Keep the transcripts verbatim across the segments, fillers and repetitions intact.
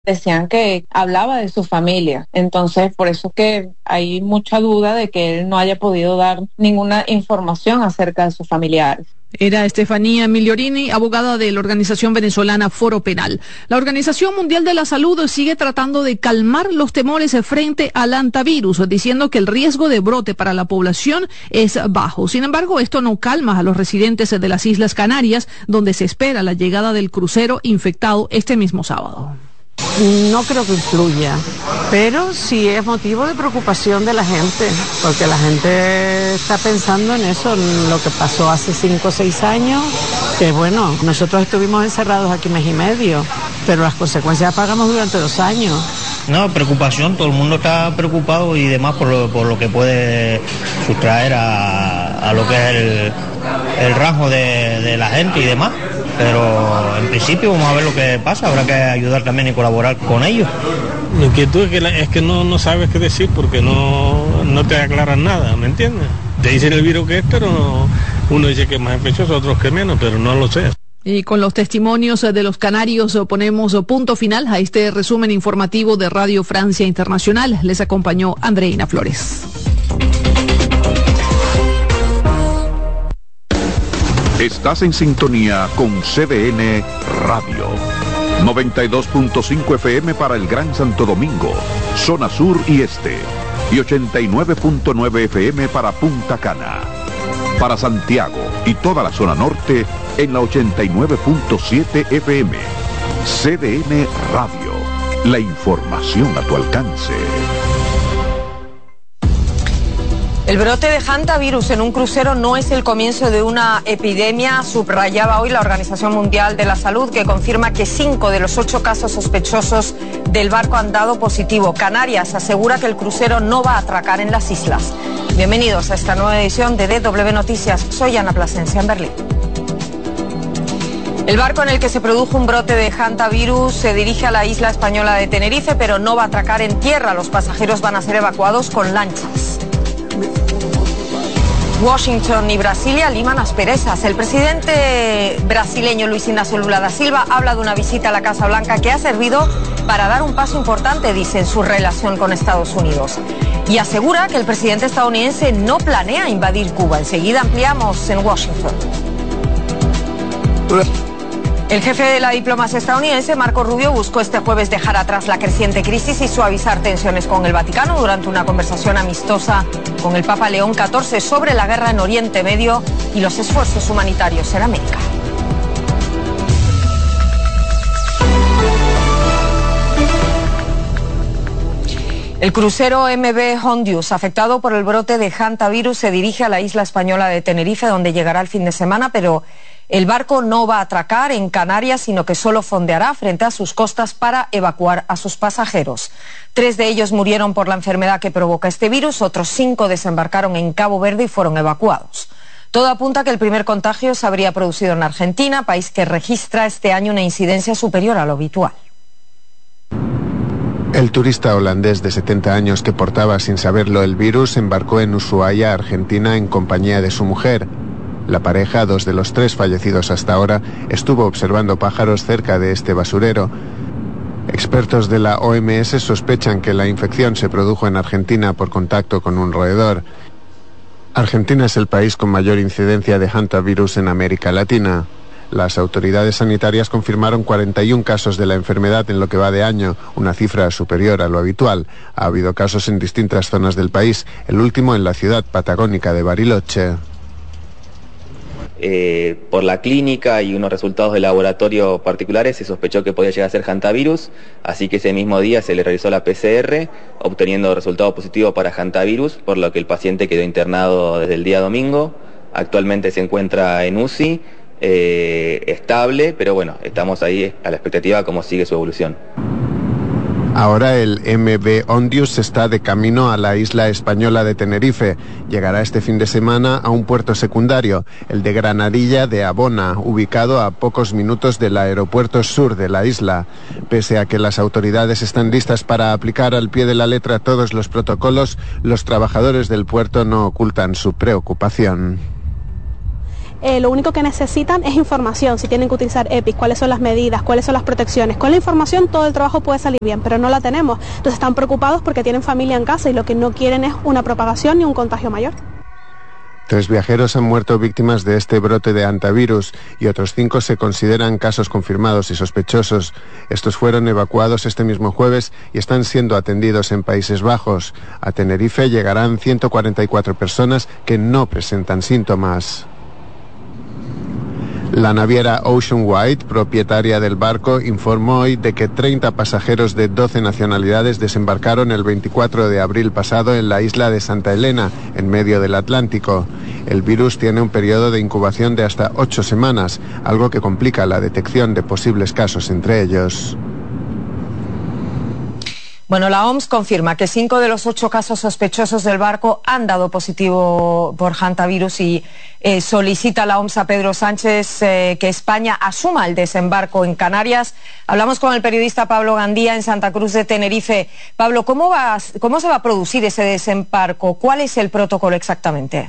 decían que hablaba de su familia. Entonces, por eso que hay mucha duda de que él no haya podido dar ninguna información acerca de sus familiares. Era Estefanía Migliorini, abogada de la organización venezolana Foro Penal. La Organización Mundial de la Salud sigue tratando de calmar los temores frente al hantavirus, diciendo que el riesgo de brote para la población es bajo. Sin embargo, esto no calma a los residentes de las Islas Canarias, donde se espera la llegada del crucero infectado este mismo sábado. No creo que influya, pero sí es motivo de preocupación de la gente, porque la gente está pensando en eso, en lo que pasó hace cinco o seis años, que bueno, nosotros estuvimos encerrados aquí mes y medio, pero las consecuencias las pagamos durante dos años. No, preocupación, todo el mundo está preocupado y demás por lo, por lo que puede sustraer a, a lo que es el, el rasgo de, de la gente y demás. Pero en principio vamos a ver lo que pasa, habrá que ayudar también y colaborar con ellos. La inquietud es que, la, es que no, no sabes qué decir porque no, no te aclaran nada, ¿me entiendes? Te dicen el virus que es, pero no, uno dice que es más infeccioso, otros que menos, pero no lo sé. Y con los testimonios de los canarios ponemos punto final a este resumen informativo de Radio Francia Internacional. Les acompañó Andreina Flores. Estás en sintonía con C D N Radio. noventa y dos punto cinco F M para el Gran Santo Domingo, zona sur y este. Y ochenta y nueve punto nueve F M para Punta Cana. Para Santiago y toda la zona norte en la ochenta y nueve punto siete F M. C D N Radio. La información a tu alcance. El brote de hantavirus en un crucero no es el comienzo de una epidemia, subrayaba hoy la Organización Mundial de la Salud, que confirma que cinco de los ocho casos sospechosos del barco han dado positivo. Canarias asegura que el crucero no va a atracar en las islas. Bienvenidos a esta nueva edición de D W Noticias. Soy Ana Plasencia en Berlín. El barco en el que se produjo un brote de hantavirus se dirige a la isla española de Tenerife, pero no va a atracar en tierra. Los pasajeros van a ser evacuados con lanchas. Washington y Brasilia liman asperezas. El presidente brasileño Luis Ignacio Lula da Silva habla de una visita a la Casa Blanca que ha servido para dar un paso importante, dice, en su relación con Estados Unidos. Y asegura que el presidente estadounidense no planea invadir Cuba. Enseguida ampliamos en Washington. El jefe de la diplomacia estadounidense, Marco Rubio, buscó este jueves dejar atrás la creciente crisis y suavizar tensiones con el Vaticano durante una conversación amistosa con el Papa León catorce sobre la guerra en Oriente Medio y los esfuerzos humanitarios en América. El crucero M V Hondius, afectado por el brote de hantavirus, se dirige a la isla española de Tenerife, donde llegará el fin de semana, pero el barco no va a atracar en Canarias, sino que solo fondeará frente a sus costas para evacuar a sus pasajeros. Tres de ellos murieron por la enfermedad que provoca este virus, otros cinco desembarcaron en Cabo Verde y fueron evacuados. Todo apunta a que el primer contagio se habría producido en Argentina, país que registra este año una incidencia superior a lo habitual. El turista holandés de setenta años que portaba sin saberlo el virus embarcó en Ushuaia, Argentina, en compañía de su mujer. La pareja, dos de los tres fallecidos hasta ahora, estuvo observando pájaros cerca de este basurero. Expertos de la O M S sospechan que la infección se produjo en Argentina por contacto con un roedor. Argentina es el país con mayor incidencia de hantavirus en América Latina. Las autoridades sanitarias confirmaron cuarenta y un casos de la enfermedad en lo que va de año, una cifra superior a lo habitual. Ha habido casos en distintas zonas del país, el último en la ciudad patagónica de Bariloche. Eh, por la clínica y unos resultados de laboratorio particulares se sospechó que podía llegar a ser hantavirus, así que ese mismo día se le realizó la P C R, obteniendo resultado positivo para hantavirus, por lo que el paciente quedó internado desde el día domingo. Actualmente se encuentra en U C I, eh, estable, pero bueno, estamos ahí a la expectativa de cómo sigue su evolución. Ahora el M V Hondius está de camino a la isla española de Tenerife. Llegará este fin de semana a un puerto secundario, el de Granadilla de Abona, ubicado a pocos minutos del aeropuerto sur de la isla. Pese a que las autoridades están listas para aplicar al pie de la letra todos los protocolos, los trabajadores del puerto no ocultan su preocupación. eh, lo único que necesitan es información, si tienen que utilizar EPIs, cuáles son las medidas, cuáles son las protecciones. Con la información todo el trabajo puede salir bien, pero no la tenemos. Entonces están preocupados porque tienen familia en casa y lo que no quieren es una propagación ni un contagio mayor. Tres viajeros han muerto víctimas de este brote de hantavirus y otros cinco se consideran casos confirmados y sospechosos. Estos fueron evacuados este mismo jueves y están siendo atendidos en Países Bajos. A Tenerife llegarán ciento cuarenta y cuatro personas que no presentan síntomas. La naviera Ocean White, propietaria del barco, informó hoy de que treinta pasajeros de doce nacionalidades desembarcaron el veinticuatro de abril pasado en la isla de Santa Elena, en medio del Atlántico. El virus tiene un periodo de incubación de hasta ocho semanas, algo que complica la detección de posibles casos entre ellos. Bueno, la O M S confirma que cinco de los ocho casos sospechosos del barco han dado positivo por hantavirus y eh, solicita a la O M S a Pedro Sánchez eh, que España asuma el desembarco en Canarias. Hablamos con el periodista Pablo Gandía en Santa Cruz de Tenerife. Pablo, ¿cómo va, cómo se va a producir ese desembarco? ¿Cuál es el protocolo exactamente?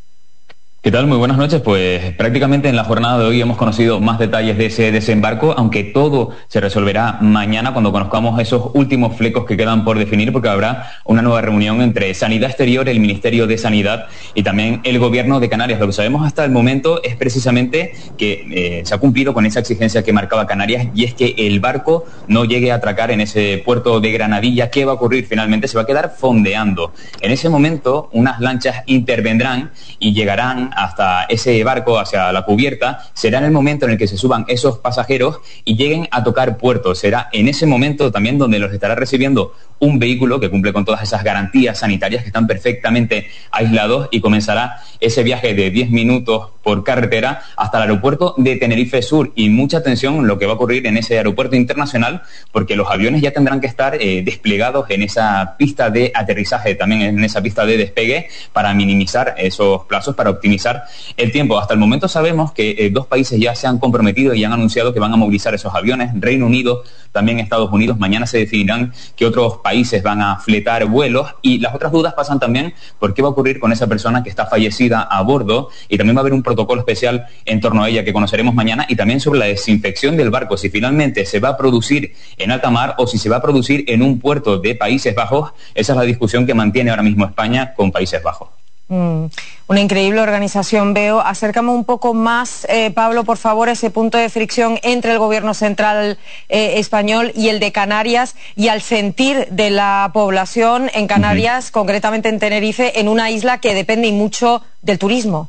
¿Qué tal? Muy buenas noches. Pues prácticamente en la jornada de hoy hemos conocido más detalles de ese desembarco, aunque todo se resolverá mañana cuando conozcamos esos últimos flecos que quedan por definir, porque habrá una nueva reunión entre Sanidad Exterior, el Ministerio de Sanidad y también el Gobierno de Canarias. Lo que sabemos hasta el momento es precisamente que eh, se ha cumplido con esa exigencia que marcaba Canarias, y es que el barco no llegue a atracar en ese puerto de Granadilla. ¿Qué va a ocurrir finalmente? Se va a quedar fondeando. En ese momento unas lanchas intervendrán y llegarán hasta ese barco, hacia la cubierta. Será en el momento en el que se suban esos pasajeros y lleguen a tocar puerto. Será en ese momento también donde los estará recibiendo un vehículo que cumple con todas esas garantías sanitarias, que están perfectamente aislados, y comenzará ese viaje de diez minutos por carretera hasta el aeropuerto de Tenerife Sur. Y mucha atención lo que va a ocurrir en ese aeropuerto internacional, porque los aviones ya tendrán que estar eh, desplegados en esa pista de aterrizaje, también en esa pista de despegue, para minimizar esos plazos, para optimizar el tiempo. Hasta el momento sabemos que eh, dos países ya se han comprometido y han anunciado que van a movilizar esos aviones, Reino Unido, también Estados Unidos. Mañana se definirán qué otros países van a fletar vuelos, y las otras dudas pasan también por qué va a ocurrir con esa persona que está fallecida a bordo, y también va a haber un protocolo especial en torno a ella que conoceremos mañana, y también sobre la desinfección del barco, si finalmente se va a producir en alta mar o si se va a producir en un puerto de Países Bajos. Esa es la discusión que mantiene ahora mismo España con Países Bajos. Mm, una increíble organización, veo. Acércame un poco más, eh, Pablo, por favor, ese punto de fricción entre el gobierno central eh, español y el de Canarias, y al sentir de la población en Canarias, uh-huh. concretamente en Tenerife, en una isla que depende mucho del turismo.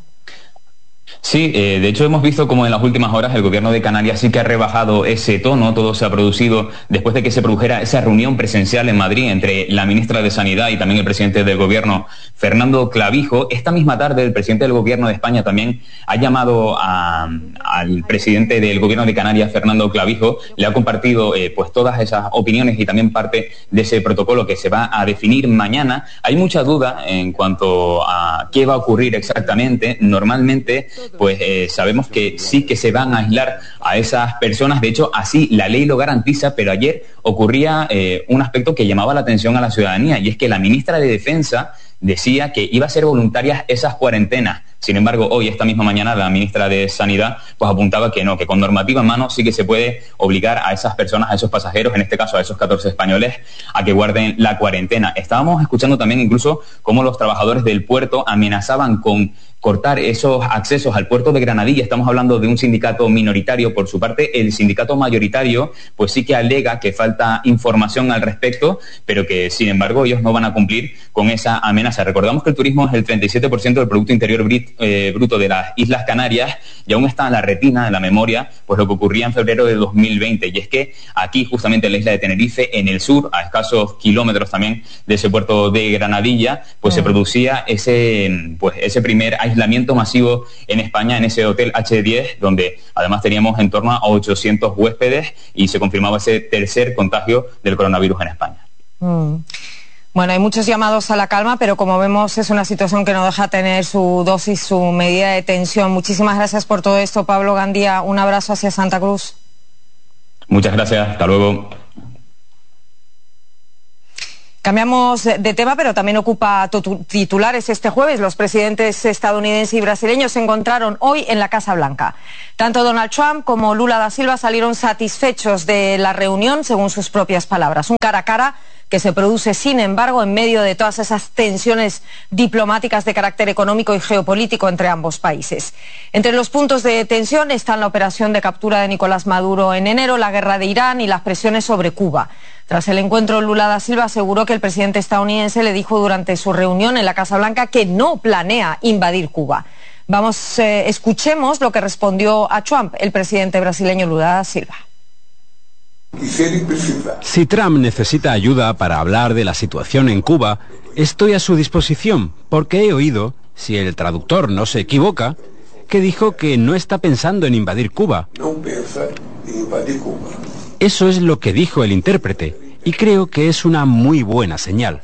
Sí, eh, de hecho hemos visto como en las últimas horas el gobierno de Canarias sí que ha rebajado ese tono. Todo se ha producido después de que se produjera esa reunión presencial en Madrid entre la ministra de Sanidad y también el presidente del gobierno, Fernando Clavijo. Esta misma tarde el presidente del gobierno de España también ha llamado a, al presidente del gobierno de Canarias, Fernando Clavijo, le ha compartido eh, pues todas esas opiniones y también parte de ese protocolo que se va a definir mañana. Hay mucha duda en cuanto a qué va a ocurrir exactamente. Normalmente pues eh, sabemos que sí que se van a aislar a esas personas. De hecho, así la ley lo garantiza, pero ayer ocurría eh, un aspecto que llamaba la atención a la ciudadanía, y es que la ministra de Defensa decía que iba a ser voluntarias esas cuarentenas. Sin embargo, hoy, esta misma mañana, la ministra de Sanidad pues apuntaba que no, que con normativa en mano sí que se puede obligar a esas personas, a esos pasajeros, en este caso a esos catorce españoles, a que guarden la cuarentena. Estábamos escuchando también incluso cómo los trabajadores del puerto amenazaban con cortar esos accesos al puerto de Granadilla. Estamos hablando de un sindicato minoritario. Por su parte, el sindicato mayoritario pues sí que alega que falta información al respecto, pero que sin embargo ellos no van a cumplir con esa amenaza. Recordamos que el turismo es el treinta y siete por ciento del Producto Interior eh, Bruto de las Islas Canarias, y aún está en la retina, en la memoria, pues lo que ocurría en febrero de dos mil veinte, y es que aquí, justamente en la isla de Tenerife, en el sur, a escasos kilómetros también de ese puerto de Granadilla, pues mm. se producía ese, pues, ese primer aislamiento masivo en España, en ese hotel H diez, donde además teníamos en torno a ochocientos huéspedes, y se confirmaba ese tercer contagio del coronavirus en España. Mm. Bueno, hay muchos llamados a la calma, pero como vemos es una situación que no deja tener su dosis, su medida de tensión. Muchísimas gracias por todo esto, Pablo Gandía. Un abrazo hacia Santa Cruz. Muchas gracias. Hasta luego. Cambiamos de tema, pero también ocupa titulares este jueves. Los presidentes estadounidense y brasileño se encontraron hoy en la Casa Blanca. Tanto Donald Trump como Lula da Silva salieron satisfechos de la reunión, según sus propias palabras. Un cara a cara que se produce, sin embargo, en medio de todas esas tensiones diplomáticas de carácter económico y geopolítico entre ambos países. Entre los puntos de tensión están la operación de captura de Nicolás Maduro en enero, la guerra de Irán y las presiones sobre Cuba. Tras el encuentro, Lula da Silva aseguró que el presidente estadounidense le dijo durante su reunión en la Casa Blanca que no planea invadir Cuba. Vamos, eh, escuchemos lo que respondió a Trump el presidente brasileño Lula da Silva. Si Trump necesita ayuda para hablar de la situación en Cuba, estoy a su disposición, porque he oído, si el traductor no se equivoca, que dijo que no está pensando en invadir Cuba. Eso es lo que dijo el intérprete, y creo que es una muy buena señal.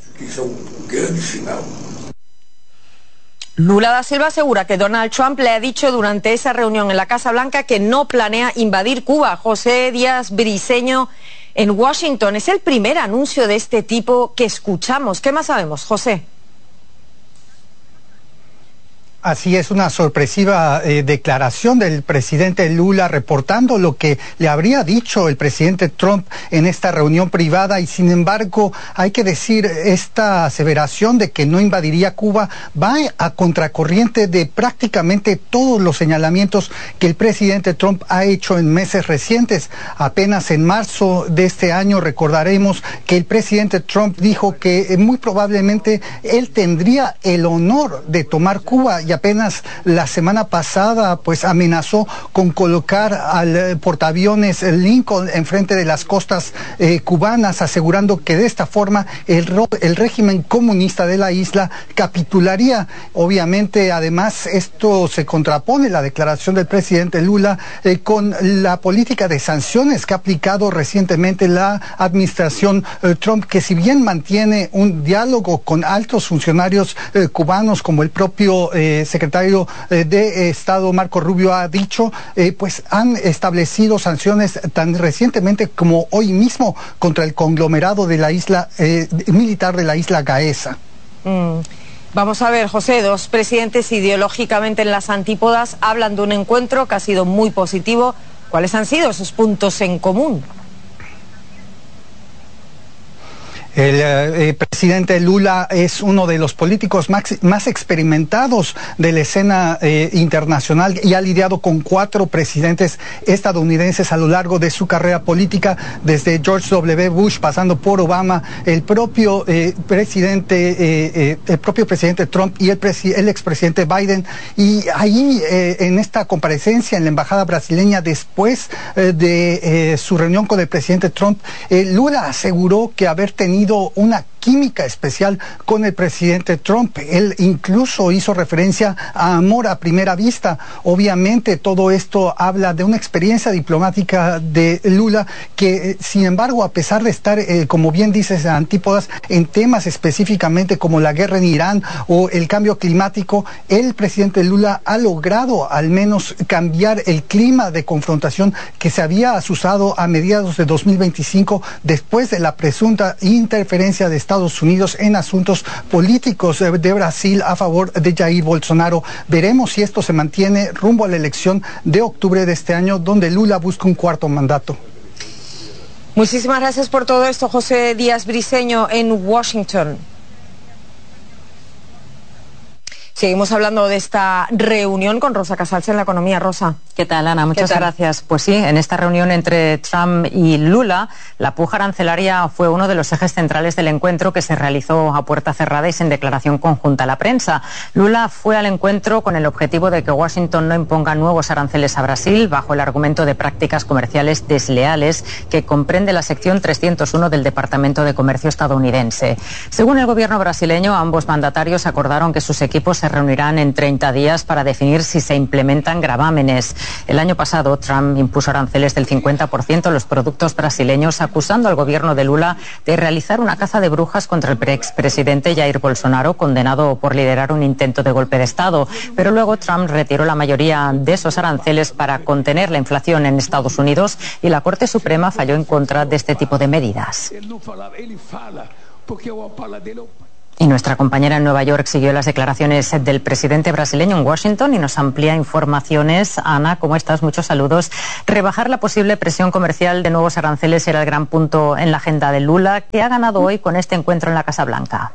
Lula da Silva asegura que Donald Trump le ha dicho durante esa reunión en la Casa Blanca que no planea invadir Cuba. José Díaz Briceño en Washington. Es el primer anuncio de este tipo que escuchamos. ¿Qué más sabemos, José? Así es, una sorpresiva eh, declaración del presidente Lula reportando lo que le habría dicho el presidente Trump en esta reunión privada, y sin embargo hay que decir, esta aseveración de que no invadiría Cuba va a contracorriente de prácticamente todos los señalamientos que el presidente Trump ha hecho en meses recientes. Apenas en marzo de este año recordaremos que el presidente Trump dijo que eh, muy probablemente él tendría el honor de tomar Cuba, y apenas la semana pasada pues amenazó con colocar al eh, portaaviones Lincoln enfrente de las costas eh, cubanas, asegurando que de esta forma el, el régimen comunista de la isla capitularía. Obviamente, además, esto se contrapone, la declaración del presidente Lula, eh, con la política de sanciones que ha aplicado recientemente la administración eh, Trump, que si bien mantiene un diálogo con altos funcionarios eh, cubanos, como el propio eh, secretario eh, de Estado Marco Rubio ha dicho, eh, pues han establecido sanciones tan recientemente como hoy mismo contra el conglomerado de la isla eh, militar de la isla Gaesa. Mm. Vamos a ver, José, dos presidentes ideológicamente en las antípodas hablan de un encuentro que ha sido muy positivo. ¿Cuáles han sido esos puntos en común? El eh, presidente Lula es uno de los políticos más, más experimentados de la escena eh, internacional, y ha lidiado con cuatro presidentes estadounidenses a lo largo de su carrera política, desde George W. Bush, pasando por Obama, el propio eh, presidente, eh, eh, el propio presidente Trump y el, presi el expresidente Biden. Y ahí, eh, en esta comparecencia en la embajada brasileña, después eh, de eh, su reunión con el presidente Trump, eh, Lula aseguró que haber tenido una química especial con el presidente Trump. Él incluso hizo referencia a amor a primera vista. Obviamente todo esto habla de una experiencia diplomática de Lula que, sin embargo, a pesar de estar, eh, como bien dices, antípodas en temas específicamente como la guerra en Irán o el cambio climático, el presidente Lula ha logrado al menos cambiar el clima de confrontación que se había asusado a mediados de dos mil veinticinco después de la presunta interferencia de Estados Unidos en asuntos políticos de Brasil a favor de Jair Bolsonaro. Veremos si esto se mantiene rumbo a la elección de octubre de este año, donde Lula busca un cuarto mandato. Muchísimas gracias por todo esto, José Díaz Briceño en Washington. Seguimos hablando de esta reunión con Rosa Casals en la economía. Rosa. ¿Qué tal, Ana? Muchas gracias. Pues sí, en esta reunión entre Trump y Lula, la puja arancelaria fue uno de los ejes centrales del encuentro, que se realizó a puerta cerrada y sin declaración conjunta a la prensa. Lula fue al encuentro con el objetivo de que Washington no imponga nuevos aranceles a Brasil bajo el argumento de prácticas comerciales desleales, que comprende la sección trescientos uno del Departamento de Comercio estadounidense. Según el gobierno brasileño, ambos mandatarios acordaron que sus equipos se se reunirán en treinta días para definir si se implementan gravámenes. El año pasado, Trump impuso aranceles del cincuenta por ciento a los productos brasileños, acusando al gobierno de Lula de realizar una caza de brujas contra el expresidente Jair Bolsonaro, condenado por liderar un intento de golpe de Estado. Pero luego Trump retiró la mayoría de esos aranceles para contener la inflación en Estados Unidos y la Corte Suprema falló en contra de este tipo de medidas. Y nuestra compañera en Nueva York siguió las declaraciones del presidente brasileño en Washington y nos amplía informaciones. Ana, ¿cómo estás? Muchos saludos. Rebajar la posible presión comercial de nuevos aranceles era el gran punto en la agenda de Lula, que ha ganado hoy con este encuentro en la Casa Blanca.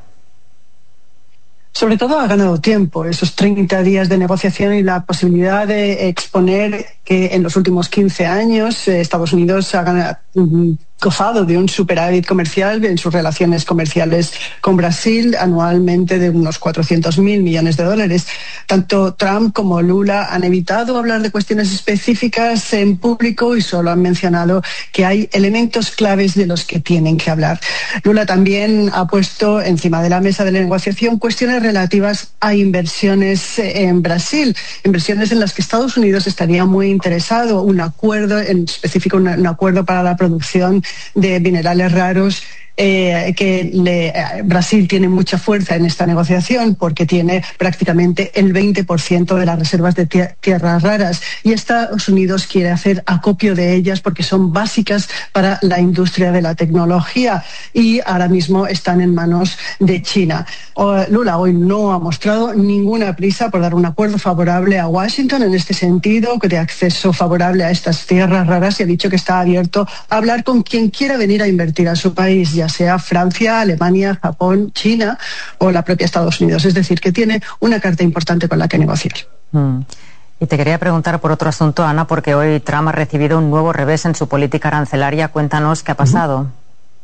Sobre todo ha ganado tiempo, esos treinta días de negociación y la posibilidad de exponer que en los últimos quince años eh, Estados Unidos ha ganado, mm, gozado de un superávit comercial en sus relaciones comerciales con Brasil anualmente de unos cuatrocientos mil millones de dólares. Tanto Trump como Lula han evitado hablar de cuestiones específicas en público y solo han mencionado que hay elementos claves de los que tienen que hablar. Lula también ha puesto encima de la mesa de la negociación cuestiones relativas a inversiones en Brasil, inversiones en las que Estados Unidos estaría muy interesado, un acuerdo, en específico un, un acuerdo para la producción de minerales raros. Eh, que le, eh, Brasil tiene mucha fuerza en esta negociación porque tiene prácticamente el veinte por ciento de las reservas de tie- tierras raras y Estados Unidos quiere hacer acopio de ellas porque son básicas para la industria de la tecnología y ahora mismo están en manos de China. O, Lula hoy no ha mostrado ninguna prisa por dar un acuerdo favorable a Washington en este sentido, de acceso favorable a estas tierras raras, y ha dicho que está abierto a hablar con quien quiera venir a invertir a su país, ya sea Francia, Alemania, Japón, China o la propia Estados Unidos. Es decir, que tiene una carta importante con la que negociar. Mm. Y te quería preguntar por otro asunto, Ana, porque hoy Trump ha recibido un nuevo revés en su política arancelaria. Cuéntanos qué ha pasado. Uh-huh.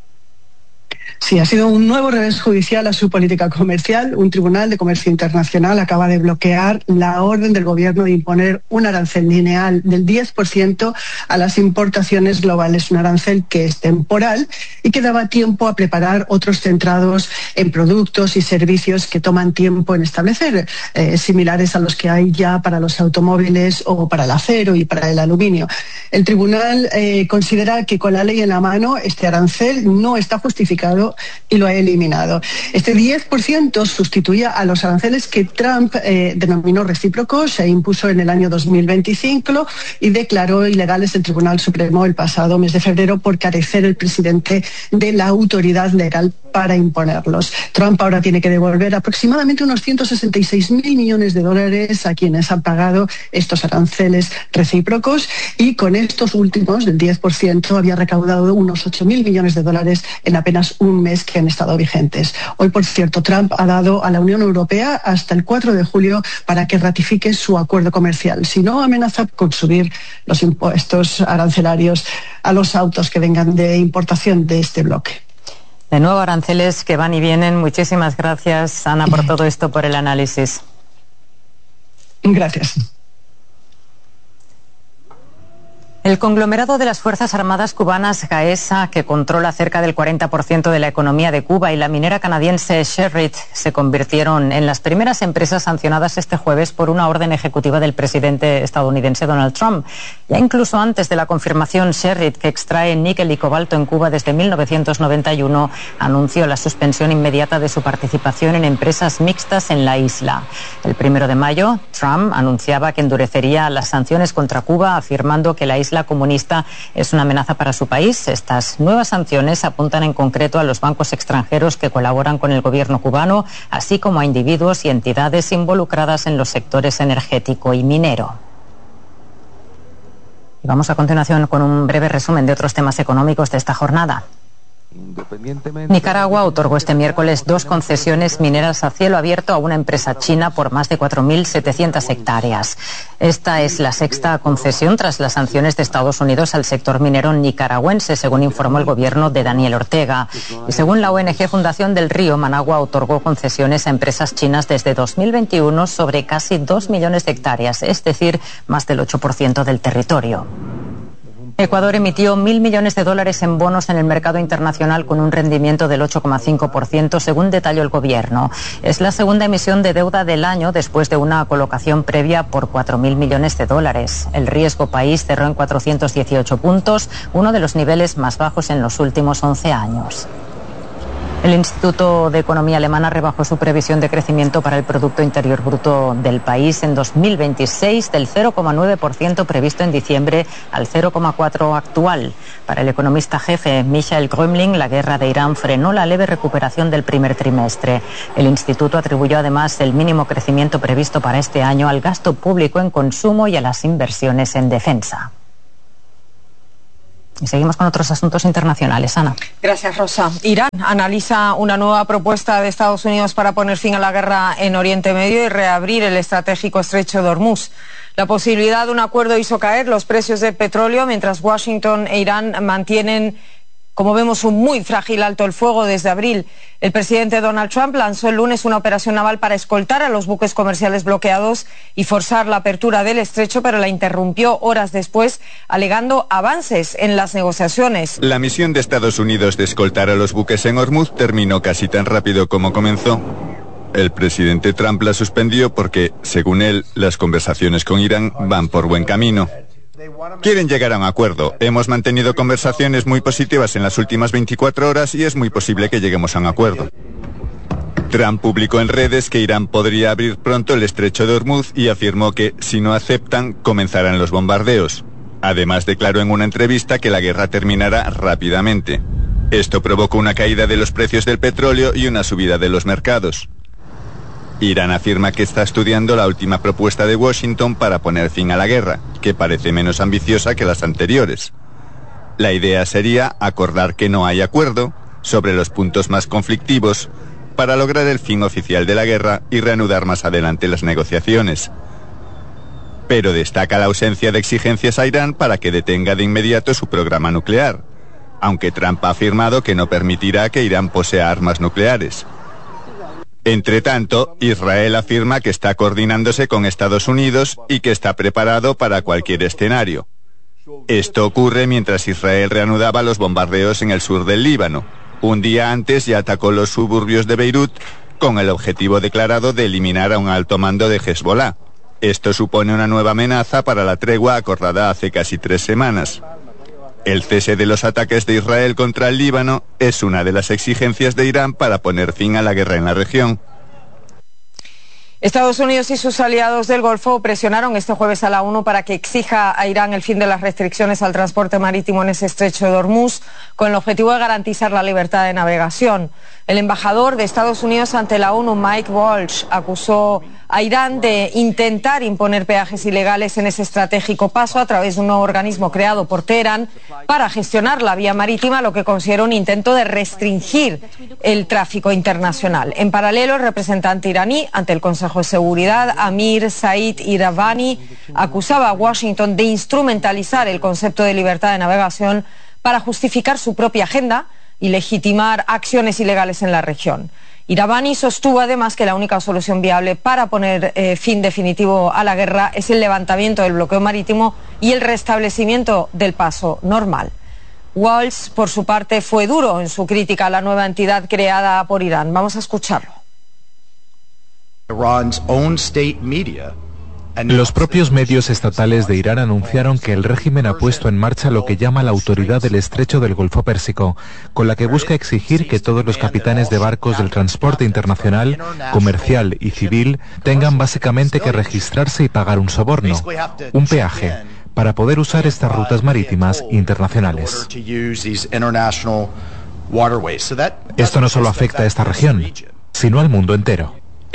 Sí, ha sido un nuevo revés judicial a su política comercial. Un tribunal de comercio internacional acaba de bloquear la orden del gobierno de imponer un arancel lineal del diez por ciento a las importaciones globales, un arancel que es temporal y que daba tiempo a preparar otros centrados en productos y servicios que toman tiempo en establecer, eh, similares a los que hay ya para los automóviles o para el acero y para el aluminio. El tribunal eh, considera que con la ley en la mano este arancel no está justificado y lo ha eliminado. Este diez por ciento sustituía a los aranceles que Trump eh, denominó recíprocos, se impuso en el año dos mil veinticinco y declaró ilegales el Tribunal Supremo el pasado mes de febrero por carecer el presidente de la autoridad legal para imponerlos. Trump ahora tiene que devolver aproximadamente unos ciento sesenta y seis mil millones de dólares a quienes han pagado estos aranceles recíprocos y con estos últimos, del diez por ciento, había recaudado unos ocho mil millones de dólares en apenas un mes que han estado vigentes. Hoy, por cierto, Trump ha dado a la Unión Europea hasta el cuatro de julio para que ratifique su acuerdo comercial. Si no, amenaza con subir los impuestos arancelarios a los autos que vengan de importación de este bloque. De nuevo aranceles que van y vienen. Muchísimas gracias, Ana, por todo esto, por el análisis. Gracias. El conglomerado de las Fuerzas Armadas cubanas Gaesa, que controla cerca del cuarenta por ciento de la economía de Cuba, y la minera canadiense Sherritt se convirtieron en las primeras empresas sancionadas este jueves por una orden ejecutiva del presidente estadounidense Donald Trump. Ya incluso antes de la confirmación, Sherritt, que extrae níquel y cobalto en Cuba desde mil novecientos noventa y uno, anunció la suspensión inmediata de su participación en empresas mixtas en la isla. El primero de mayo, Trump anunciaba que endurecería las sanciones contra Cuba, afirmando que la isla La comunista es una amenaza para su país. Estas nuevas sanciones apuntan en concreto a los bancos extranjeros que colaboran con el gobierno cubano, así como a individuos y entidades involucradas en los sectores energético y minero. Y vamos a continuación con un breve resumen de otros temas económicos de esta jornada. Nicaragua otorgó este miércoles dos concesiones mineras a cielo abierto a una empresa china por más de cuatro mil setecientas hectáreas. Esta es la sexta concesión tras las sanciones de Estados Unidos al sector minero nicaragüense, según informó el gobierno de Daniel Ortega. Y según la O N G Fundación del Río, Managua otorgó concesiones a empresas chinas desde dos mil veintiuno sobre casi dos millones de hectáreas, es decir, más del ocho por ciento del territorio. Ecuador emitió mil millones de dólares en bonos en el mercado internacional con un rendimiento del ocho coma cinco por ciento, según detalló el gobierno. Es la segunda emisión de deuda del año después de una colocación previa por cuatro mil millones de dólares. El riesgo país cerró en cuatrocientos dieciocho puntos, uno de los niveles más bajos en los últimos once años. El Instituto de Economía Alemana rebajó su previsión de crecimiento para el Producto Interior Bruto del país en dos mil veintiséis del cero coma nueve por ciento previsto en diciembre al cero coma cuatro por ciento actual. Para el economista jefe Michael Grömling, la guerra de Irán frenó la leve recuperación del primer trimestre. El instituto atribuyó además el mínimo crecimiento previsto para este año al gasto público en consumo y a las inversiones en defensa. Y seguimos con otros asuntos internacionales. Ana. Gracias, Rosa. Irán analiza una nueva propuesta de Estados Unidos para poner fin a la guerra en Oriente Medio y reabrir el estratégico estrecho de Hormuz. La posibilidad de un acuerdo hizo caer los precios del petróleo, mientras Washington e Irán mantienen, como vemos, un muy frágil alto el fuego desde abril. El presidente Donald Trump lanzó el lunes una operación naval para escoltar a los buques comerciales bloqueados y forzar la apertura del estrecho, pero la interrumpió horas después, alegando avances en las negociaciones. La misión de Estados Unidos de escoltar a los buques en Hormuz terminó casi tan rápido como comenzó. El presidente Trump la suspendió porque, según él, las conversaciones con Irán van por buen camino. Quieren llegar a un acuerdo. Hemos mantenido conversaciones muy positivas en las últimas veinticuatro horas y es muy posible que lleguemos a un acuerdo. Trump publicó en redes que Irán podría abrir pronto el estrecho de Hormuz y afirmó que, si no aceptan, comenzarán los bombardeos. Además, declaró en una entrevista que la guerra terminará rápidamente. Esto provocó una caída de los precios del petróleo y una subida de los mercados. Irán afirma que está estudiando la última propuesta de Washington para poner fin a la guerra, que parece menos ambiciosa que las anteriores. La idea sería acordar que no hay acuerdo sobre los puntos más conflictivos para lograr el fin oficial de la guerra y reanudar más adelante las negociaciones. Pero destaca la ausencia de exigencias a Irán para que detenga de inmediato su programa nuclear, aunque Trump ha afirmado que no permitirá que Irán posea armas nucleares. Entre tanto, Israel afirma que está coordinándose con Estados Unidos y que está preparado para cualquier escenario. Esto ocurre mientras Israel reanudaba los bombardeos en el sur del Líbano. Un día antes ya atacó los suburbios de Beirut con el objetivo declarado de eliminar a un alto mando de Hezbollah. Esto supone una nueva amenaza para la tregua acordada hace casi tres semanas. El cese de los ataques de Israel contra el Líbano es una de las exigencias de Irán para poner fin a la guerra en la región. Estados Unidos y sus aliados del Golfo presionaron este jueves a la ONU para que exija a Irán el fin de las restricciones al transporte marítimo en ese estrecho de Hormuz, con el objetivo de garantizar la libertad de navegación. El embajador de Estados Unidos ante la ONU, Mike Walsh, acusó a Irán de intentar imponer peajes ilegales en ese estratégico paso a través de un nuevo organismo creado por Teherán para gestionar la vía marítima, lo que considera un intento de restringir el tráfico internacional. En paralelo, el representante iraní ante el Consejo de Seguridad, Amir Said Iravani, acusaba a Washington de instrumentalizar el concepto de libertad de navegación para justificar su propia agenda y legitimar acciones ilegales en la región. Iravani sostuvo además que la única solución viable para poner eh, fin definitivo a la guerra es el levantamiento del bloqueo marítimo y el restablecimiento del paso normal. Walsh, por su parte, fue duro en su crítica a la nueva entidad creada por Irán. Vamos a escucharlo. Los propios medios estatales de Irán anunciaron que el régimen ha puesto en marcha lo que llama la Autoridad del Estrecho del Golfo Pérsico, con la que busca exigir que todos los capitanes de barcos del transporte internacional, comercial y civil tengan básicamente que registrarse y pagar un soborno, un peaje, para poder usar estas rutas marítimas internacionales. Esto no solo afecta a esta región, sino al mundo entero.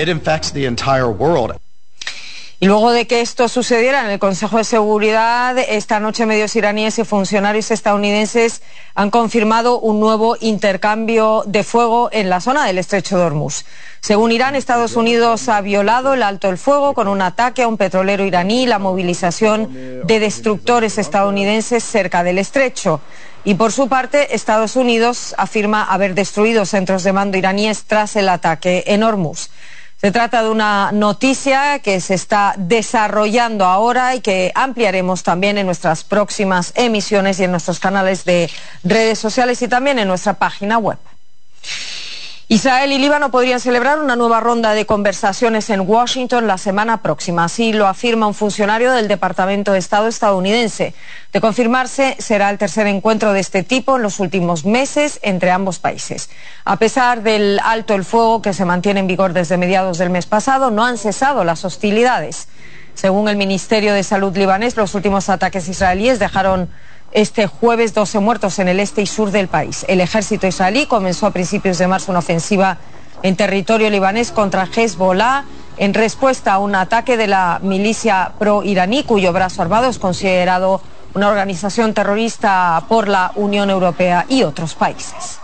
Y luego de que esto sucediera en el Consejo de Seguridad, esta noche medios iraníes y funcionarios estadounidenses han confirmado un nuevo intercambio de fuego en la zona del estrecho de Hormuz. Según Irán, Estados Unidos ha violado el alto el fuego con un ataque a un petrolero iraní y la movilización de destructores estadounidenses cerca del estrecho. Y por su parte, Estados Unidos afirma haber destruido centros de mando iraníes tras el ataque en Hormuz. Se trata de una noticia que se está desarrollando ahora y que ampliaremos también en nuestras próximas emisiones y en nuestros canales de redes sociales y también en nuestra página web. Israel y Líbano podrían celebrar una nueva ronda de conversaciones en Washington la semana próxima. Así lo afirma un funcionario del Departamento de Estado estadounidense. De confirmarse, será el tercer encuentro de este tipo en los últimos meses entre ambos países. A pesar del alto el fuego que se mantiene en vigor desde mediados del mes pasado, no han cesado las hostilidades. Según el Ministerio de Salud libanés, los últimos ataques israelíes dejaron este jueves doce muertos en el este y sur del país. El ejército israelí comenzó a principios de marzo una ofensiva en territorio libanés contra Hezbollah en respuesta a un ataque de la milicia pro-iraní, cuyo brazo armado es considerado una organización terrorista por la Unión Europea y otros países.